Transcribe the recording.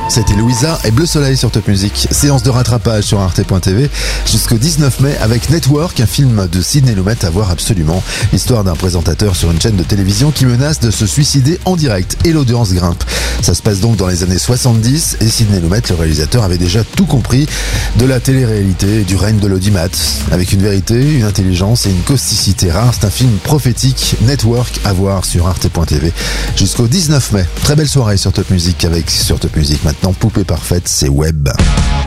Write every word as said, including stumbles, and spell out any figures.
C'était Louisa et Bleu Soleil sur Top Music. Séance de rattrapage sur arte point t v jusqu'au dix-neuf mai avec Network, un film de Sidney Lumet à voir absolument. L'histoire d'un présentateur sur une chaîne de télévision qui menace de se suicider en direct et l'audience grimpe. Ça se passe donc dans les années soixante-dix et Sidney Lumet, le réalisateur, avait déjà tout compris de la télé-réalité et du règne de l'audimat. Avec une vérité, une intelligence et une causticité rare, c'est un film prophétique. Network à voir sur arte point t v jusqu'au dix-neuf mai. Très belle soirée sur Top Music avec sur Top Music maintenant. Poupée parfaite, c'est Web.